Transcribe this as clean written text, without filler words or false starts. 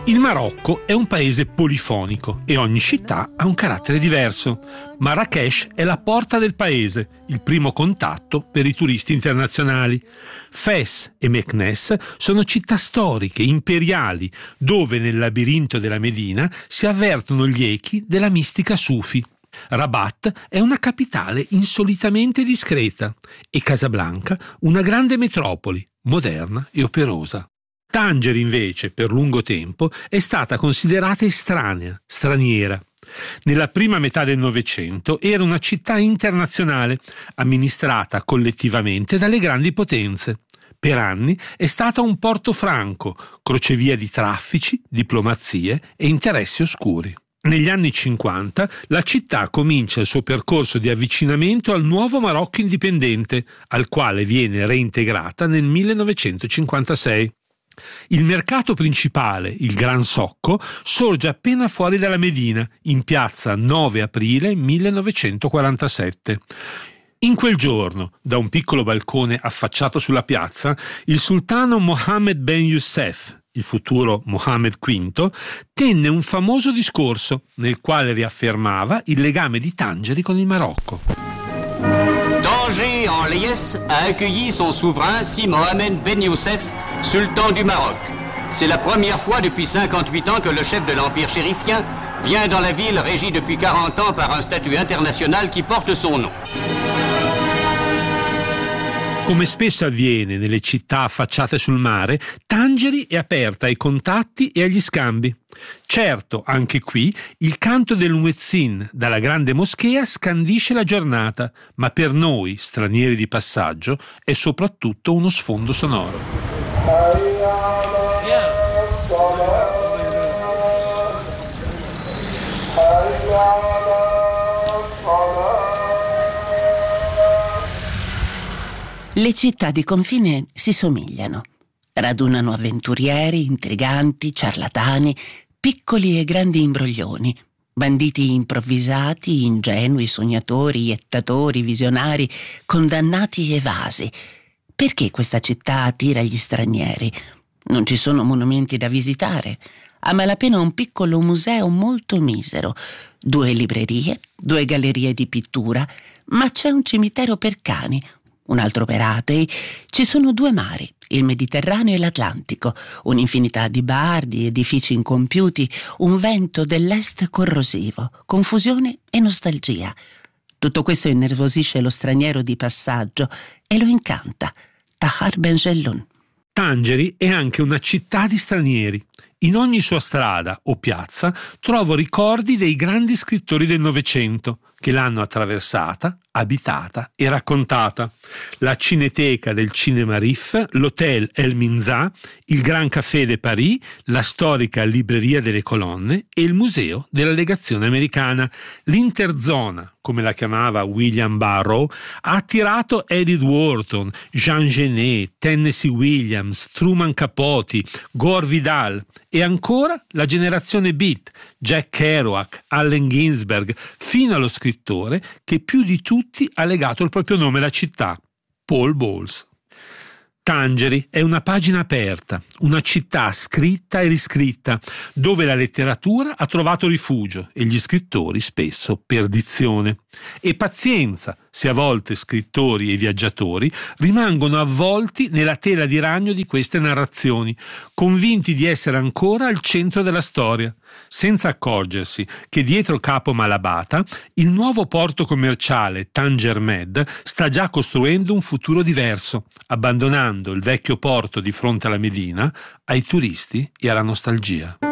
Il Marocco è un paese polifonico e ogni città ha un carattere diverso. Marrakech è la porta del paese, il primo contatto per i turisti internazionali. Fes e Meknès sono città storiche, imperiali, dove nel labirinto della Medina si avvertono gli echi della mistica Sufi. Rabat è una capitale insolitamente discreta e Casablanca una grande metropoli, moderna e operosa. Tangeri, invece, per lungo tempo è stata considerata estranea, straniera. Nella prima metà del Novecento era una città internazionale, amministrata collettivamente dalle grandi potenze. Per anni è stata un porto franco, crocevia di traffici, diplomazie e interessi oscuri. Negli anni 50 la città comincia il suo percorso di avvicinamento al nuovo Marocco indipendente, al quale viene reintegrata nel 1956. Il mercato principale, il Gran Socco, sorge appena fuori dalla Medina, in piazza 9 aprile 1947. In quel giorno, da un piccolo balcone affacciato sulla piazza, il sultano Mohammed Ben Youssef, il futuro Mohammed V, tenne un famoso discorso nel quale riaffermava il legame di Tangeri con il Marocco. Tanger en liesse a accueilli son souverain Si Mohammed Ben Youssef, sultan du Maroc. C'est la première fois depuis 58 ans que le chef de l'empire chérifien vient dans la ville régie depuis 40 ans par un statut international qui porte son nom. Come spesso avviene nelle città affacciate sul mare, Tangeri è aperta ai contatti e agli scambi. Certo, anche qui, il canto del muezzin dalla grande moschea scandisce la giornata, ma per noi, stranieri di passaggio, è soprattutto uno sfondo sonoro. Le città di confine si somigliano. Radunano avventurieri, intriganti, ciarlatani, piccoli e grandi imbroglioni, banditi improvvisati, ingenui, sognatori, iettatori, visionari, condannati evasi. Perché questa città attira gli stranieri? Non ci sono monumenti da visitare. A malapena un piccolo museo molto misero, 2 librerie, 2 gallerie di pittura, ma c'è un cimitero per cani, un altro per atei, ci sono 2 mari, il Mediterraneo e l'Atlantico, un'infinità di bar, di edifici incompiuti, un vento dell'est corrosivo, confusione e nostalgia. Tutto questo innervosisce lo straniero di passaggio e lo incanta. Tahar Ben Jelloun. Tangeri è anche una città di stranieri. In ogni sua strada o piazza trovo ricordi dei grandi scrittori del Novecento che l'hanno attraversata, abitata e raccontata. La Cineteca del Cinema Rif, l'Hotel El Minza, il Grand Café de Paris, la storica Libreria delle Colonne e il Museo della Legazione Americana. L'Interzona, come la chiamava William Barrow, ha attirato Edith Wharton, Jean Genet, Tennessee Williams, Truman Capote, Gore Vidal e ancora la generazione Beat, Jack Kerouac, Allen Ginsberg, fino allo scrittore che più di tutti ha legato il proprio nome alla città, Paul Bowles. Tangeri è una pagina aperta, una città scritta e riscritta, dove la letteratura ha trovato rifugio e gli scrittori spesso perdizione. E pazienza se a volte scrittori e viaggiatori rimangono avvolti nella tela di ragno di queste narrazioni, convinti di essere ancora al centro della storia, senza accorgersi che dietro Capo Malabata il nuovo porto commerciale Tanger Med sta già costruendo un futuro diverso, abbandonando il vecchio porto di fronte alla Medina ai turisti e alla nostalgia.